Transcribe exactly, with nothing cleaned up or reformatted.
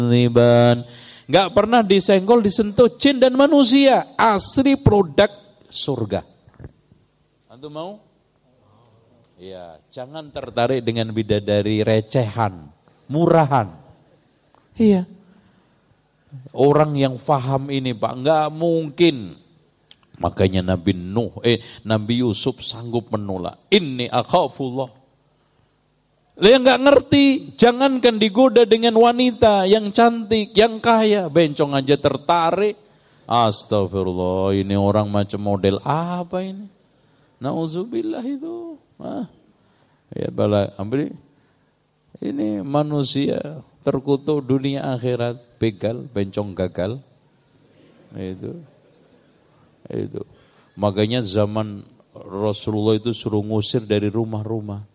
Niban. Nggak pernah disenggol, disentuh jin dan manusia. Asli produk surga. Antum mau? Iya, jangan tertarik dengan bidadari recehan, murahan. Iya. Orang yang faham ini Pak, nggak mungkin. Makanya Nabi Nuh, eh Nabi Yusuf sanggup menolak. Inni akhafullah. Yang nggak ngerti, jangankan digoda dengan wanita yang cantik, yang kaya, bencong aja tertarik. Astagfirullah, ini orang macam model apa ini? Nauzubillah itu. Ah. Ya bala, ambil ini manusia terkutuk dunia akhirat, begal, bencong gagal. Itu. Itu. Makanya zaman Rasulullah itu suruh ngusir dari rumah-rumah.